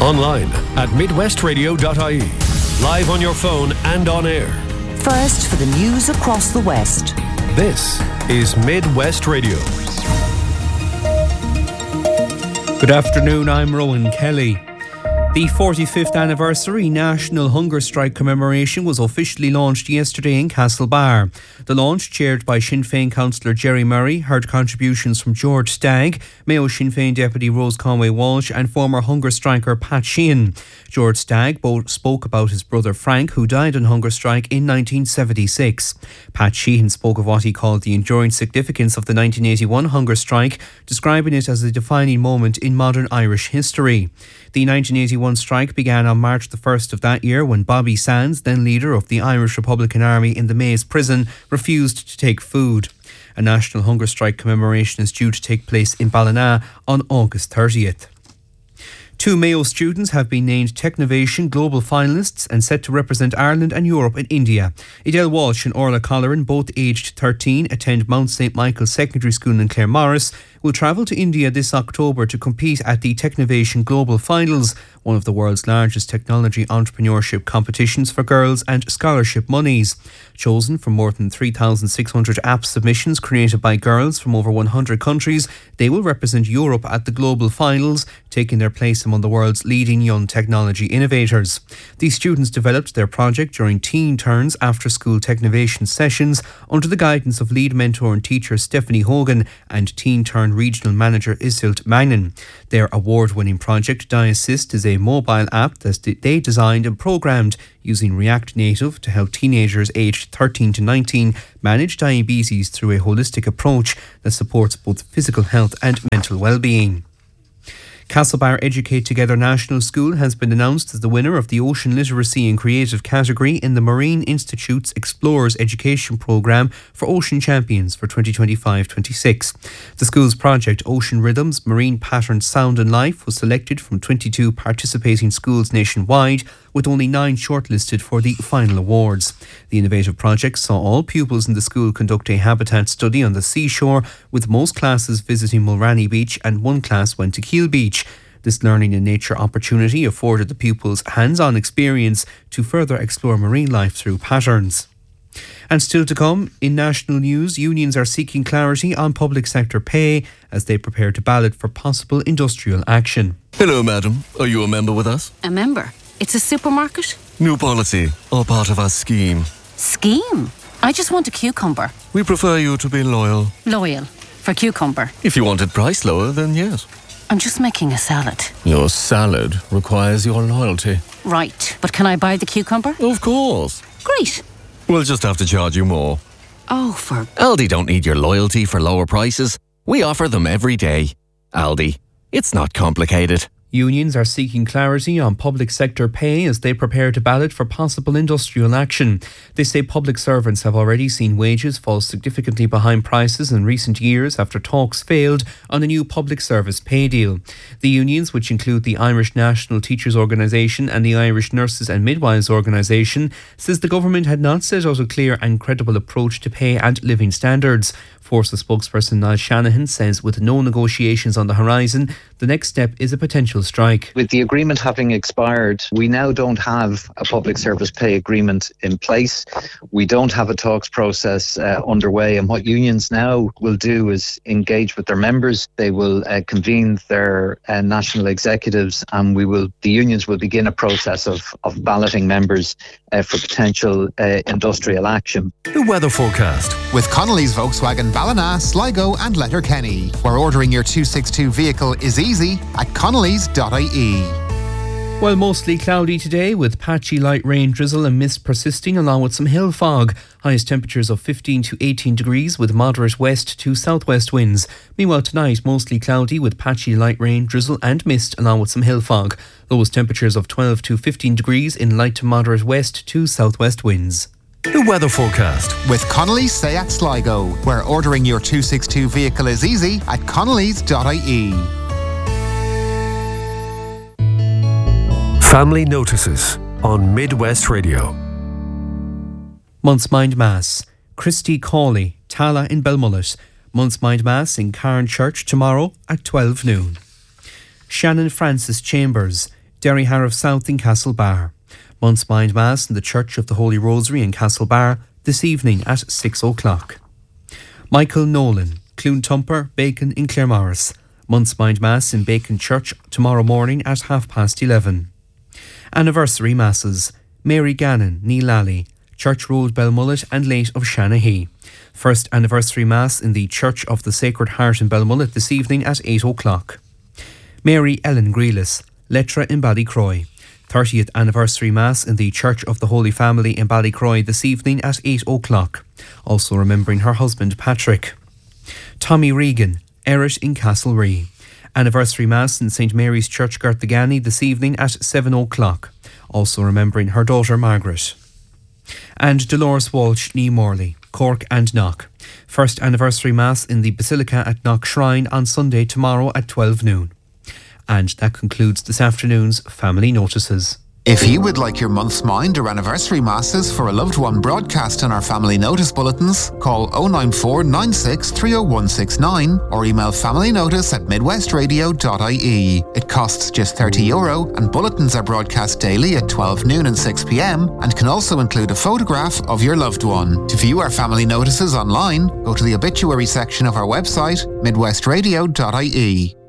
Online at midwestradio.ie. Live on your phone and on air. First for the news across the West. This is Midwest Radio. Good afternoon, I'm Rowan Kelly. The 45th anniversary National Hunger Strike commemoration was officially launched yesterday in Castlebar. The launch, chaired by Sinn Féin councillor Jerry Murray, heard contributions from George Stagg, Mayo Sinn Féin deputy Rose Conway-Walsh and former hunger striker Pat Sheehan. George Stagg spoke about his brother Frank, who died on hunger strike in 1976. Pat Sheehan spoke of what he called the enduring significance of the 1981 hunger strike, describing it as a defining moment in modern Irish history. The 1981 strike began on March the 1st of that year when Bobby Sands, then leader of the Irish Republican Army in the Maze prison, refused to take food. A national hunger strike commemoration is due to take place in Ballina on August 30th. 2 Mayo students have been named Technovation Global finalists and set to represent Ireland and Europe in India. Edel Walsh and Orla Colleran, both aged 13, attend Mount St Michael's Secondary School in Claremorris, will travel to India this October to compete at the Technovation Global Finals, one of the world's largest technology entrepreneurship competitions for girls and scholarship monies. Chosen from more than 3,600 app submissions created by girls from over 100 countries, they will represent Europe at the Global Finals, taking their place among the world's leading young technology innovators. These students developed their project during Teen Turns after-school Technovation sessions under the guidance of lead mentor and teacher Stephanie Hogan and Teen Turn Regional Manager Isilt Magnan. Their award-winning project, DiAssist, is a mobile app that they designed and programmed using React Native to help teenagers aged 13 to 19 manage diabetes through a holistic approach that supports both physical health and mental well-being. Castlebar Educate Together National School has been announced as the winner of the Ocean Literacy and Creative category in the Marine Institute's Explorers Education Programme for Ocean Champions for 2025-26. The school's project, Ocean Rhythms, Marine Patterns, Sound and Life, was selected from 22 participating schools nationwide, with only 9 shortlisted for the final awards. The innovative project saw all pupils in the school conduct a habitat study on the seashore, with most classes visiting Mulranny Beach and 1 class went to Keel Beach. This learning in nature opportunity afforded the pupils hands-on experience to further explore marine life through patterns. And still to come, in national news, unions are seeking clarity on public sector pay as they prepare to ballot for possible industrial action. Hello, madam. Are you a member with us? A member? It's a supermarket? New policy, all part of our scheme. Scheme? I just want a cucumber. We prefer you to be loyal. Loyal? For cucumber? If you wanted price lower, then yes. I'm just making a salad. Your salad requires your loyalty. Right, but can I buy the cucumber? Of course. Great. We'll just have to charge you more. Oh, for... Aldi don't need your loyalty for lower prices. We offer them every day. Aldi. It's not complicated. Unions are seeking clarity on public sector pay as they prepare to ballot for possible industrial action. They say public servants have already seen wages fall significantly behind prices in recent years after talks failed on a new public service pay deal. The unions, which include the Irish National Teachers Organisation and the Irish Nurses and Midwives Organisation, says the government had not set out a clear and credible approach to pay and living standards. Forces spokesperson Niall Shanahan says with no negotiations on the horizon, the next step is a potential strike. With the agreement having expired, we now don't have a public service pay agreement in place. We don't have a talks process underway, and what unions now will do is engage with their members. They will convene their national executives, and the unions will begin a process of balloting members for potential industrial action. The weather forecast with Connolly's Volkswagen Ballina, Sligo and Letterkenny, where ordering your 262 vehicle is easy at connellys.ie. Well, mostly cloudy today with patchy light rain, drizzle and mist persisting along with some hill fog. Highest temperatures of 15 to 18 degrees with moderate west to southwest winds. Meanwhile tonight, mostly cloudy with patchy light rain, drizzle and mist along with some hill fog. Lowest temperatures of 12 to 15 degrees in light to moderate west to southwest winds. The weather forecast with Connolly's Seat Sligo, where ordering your 262 vehicle is easy at connellys.ie. Family notices on Midwest Radio. Month's Mind Mass. Christy Cawley, Tala in Belmullet. Month's Mind Mass in Carn Church tomorrow at 12 noon. Shannon Francis Chambers, Derry Harrow South in Castlebar. Month's Mind Mass in the Church of the Holy Rosary in Castlebar this evening at 6 o'clock. Michael Nolan, Clune Tumper, Bacon in Claremorris. Month's Mind Mass in Bacon Church tomorrow morning at 11:30. Anniversary Masses. Mary Gannon, Neil Alley, Church Road, Belmullet and Late of Shanahy. First Anniversary Mass in the Church of the Sacred Heart in Belmullet this evening at 8 o'clock. Mary Ellen Grealis, Lettra in Ballycroy. 30th Anniversary Mass in the Church of the Holy Family in Ballycroy this evening at 8 o'clock. Also remembering her husband Patrick. Tommy Regan, Errett in Castlerea. Anniversary Mass in St Mary's Church, Gartagani this evening at 7 o'clock. Also remembering her daughter Margaret. And Dolores Walsh, Nee Morley, Cork and Knock. First Anniversary Mass in the Basilica at Knock Shrine on Sunday tomorrow at 12 noon. And that concludes this afternoon's Family Notices. If you would like your month's mind or anniversary masses for a loved one broadcast on our family notice bulletins, call 094 96 30169 or email familynotice@midwestradio.ie. It costs just €30 and bulletins are broadcast daily at 12 noon and 6 p.m. and can also include a photograph of your loved one. To view our family notices online, go to the obituary section of our website, midwestradio.ie.